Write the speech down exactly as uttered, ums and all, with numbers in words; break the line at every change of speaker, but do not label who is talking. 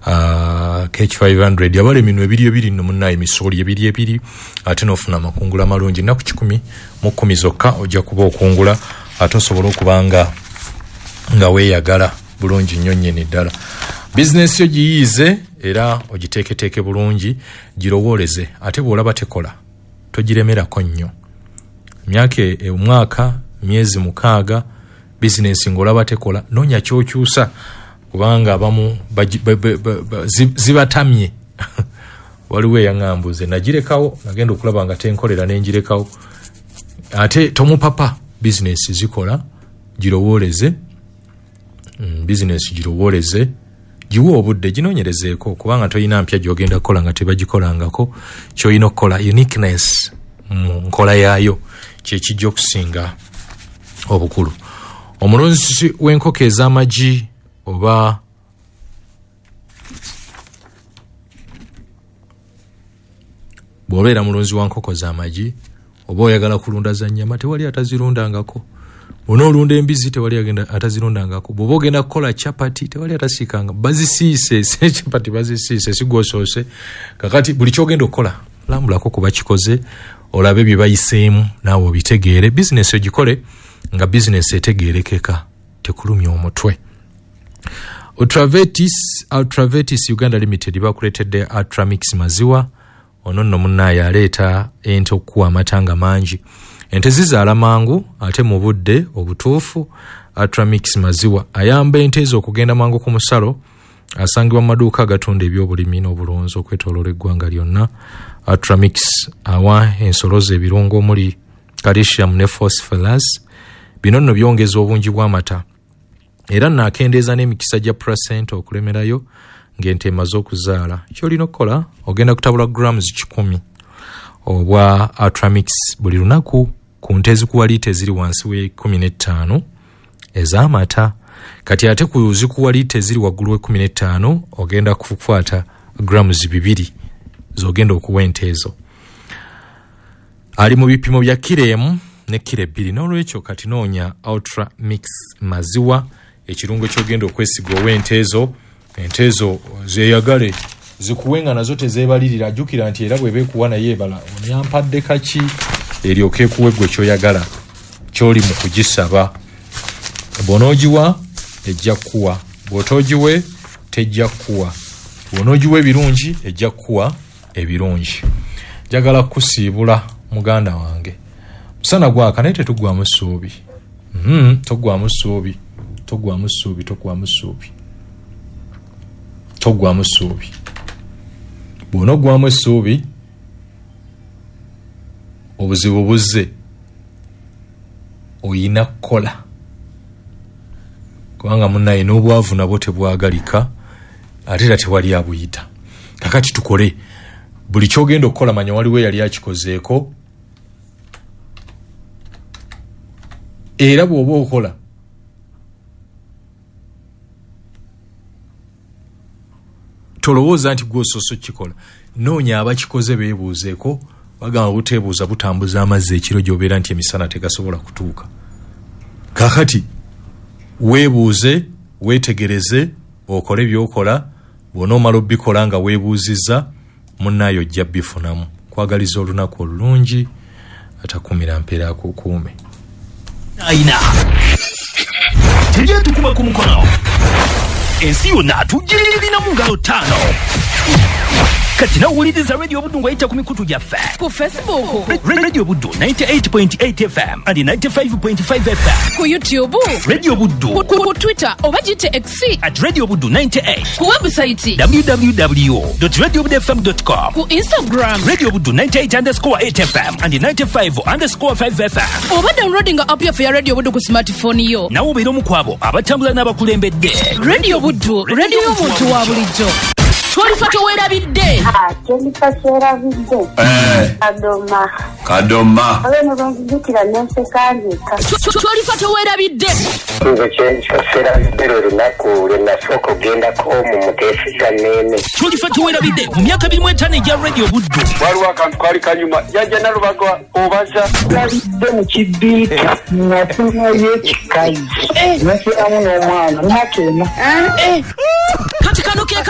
uh, K H five hundred yabale minwe ebiri ebiri no munnaye misoli ebiri ebiri ate nofuna makungula malungi naku kikumi mu kumi zokka ojja kuba okungula ate osobola okubanga nga weeyagala bulungi nnyo nnyini ddala. Business yo giyize era ogiteeketeeke bulungi girowooleze ate bw'olaba tekola togiremerako nnyo. Myaka omwaka myezi mukaaga business ng'olaba tekola noonya ky'okyusa kubanga abamu zibatamye. Waliwo eyaŋŋambuze nagirekawo nagenda okulaba nga tenkolera n'engirekawo ate tomupapa business zikola girowooleze. Mm, business girowooleze giwe obudde ginoonyerezeeko kubanga toyina mpya gy'ogenda kukola nga tebagikolangako. Ky'olina okukola uniqueness mu nkola yaayo kye kijja okusinga obukulu. Omulunzi w'enkoko ez'amagi oba bw'obeera mulunzi wa nkoko z'amagi oba oyagala kulunda za nnyama tewali atazirundangako. Onoolunda embizi tewali agenda atazirundangako. Bw'oba ogenda kukola chapati tewali atasiikanga. Bazisiise se chapati bazisiise sigwosoose. Kakati buli ky'ogenda okukola lambulako kuba kikoze olabe bye bayiseemu naawe obitegeere. Business ogikole nga business etegeerekeka tekulumya omutwe. Ultravetis Ultravetis Uganda Limited bakuleetedde Ultramix maziwa. Ono nno munnaye aleeta ente okuwa amatanga mangi. Ente zizaala mangu ate mu budde obutuufu. Ultramix maziwa ayamba ente ezo okugenda mangu ku musalo. Asangibwa mu maduuka agatunda ebyobulimi n'obulunzi okwetooloola eggwanga lyonna. Ultramix awa ensolo ze ebirungo omuli calcium ne phosphorus. Bino nno byongeza obungi bw'amata era naakendeeza n'emikisa gya placenta okulemerayo ng'ente emaze okuzaala. Ky'olina okukola ogenda kutabula grams kikumi obwa Ultramix buli lunaku ku nte ezikuwa liita eziri wansi we kumi n'ettaano ez'amata. Kati ate ku zikuwa liita eziri waggulu we kumi n'ettaano ogenda kukwata grams bibiri z'ogenda okuwa ente ezo. Ali mu bipimo bya kiremu ne kilo bbiri. N'olwekyo kati noonya Ultramix maziwa ekirungo ky'ogenda okwesiga ow'ente ezo. Ente ezo zeeyagale zikuwenga nazo tezeebalirira. Jjukira nti era bw'ebeekuwa naye ebala onyampadde kaki eryoke ekuwa gwe ky'oyagala ky'oli mu kugisaba. Bw'onoogiwa ejja kuwa, bw'otoogiwe tejja kuwa. Bw'onoogiwa ebirungi ejja kuwa ebirungi. Njagala kusiibula muganda wange musana gwaka naye tetugwamu ssuubi. Mm, togwamu ssuubi togwamu ssuubi togwamu ssuubi togwamu ssuubi. Bw'onoggwamu essuubi obuzibu buzze oyina kukola kubanga munnaye n'obwavu nabwo tebwagalika ate era tewali abuyita. Kakati tukole buli ky'ogenda okukola manya waliwo yali akikozeeko era bw'oba okola tolowooza nti gw'osoosa okukikola. Noonya abakikoze beebuuzeeko bagamba buteebuuza butambuza amazzi ekiro gy'obeera nti emisana tegasobola kutuuka. Kakati weebuuze weetegereze okole by'okola. Bw'onoomala obbikola nga weebuuzizza munnaayo ojja bifunamu. Kwagaliza olunaku olulungi atakumira mpeera akukuume.
Aina tujye tukuma ku mukono ensi yonna tugirina mu ngalo ttaano. Kati nawuliriza Radio Buddu ng'ayita ku mikutu gyaffe
ku Facebook
Radio Buddu ninety-eight point eight F M and ninety-five point five F M,
ku YouTube
Radio Buddu,
ku, ku Twitter oba gite X
at Radio Buddu ninety-eight,
ku website
w w w dot radio buddu f m dot com,
ku Instagram
Radio Buddu ninety-eight underscore eight F M and ninety-five underscore five F M.
Oba downloading app ya Radio Buddu ku smartphone yo.
Nawo obeera omu kwabo abatambula n'abakulembedde.
Radio Buddu, radio y'omuntu wa bulijjo. Twalifa towerabidde.
Ah, twalifa towerabidde.
Eh.
Kadoma.
Kadoma.
Abeno banzijukira nensekandika.
Twalifa towerabidde.
Nze kyenserabidde olunaku lwe nasooka ogendako mu muteeseza nene.
Twalifa towerabidde mu myaka ebiri mu etaano egya Radio Buddu.
Waliwo akantu kaali kanyuma jjajja Nalubagwa obaza.
Twalidde mu kibbiika natumayo ekikazi. Nasiramu n'omwana nakena.
Kati kano ke